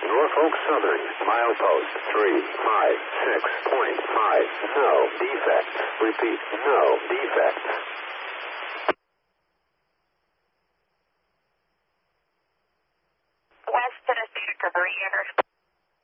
Norfolk Southern, milepost 356.5. No defects. Repeat, no defects. West Tennessee Recovery Center.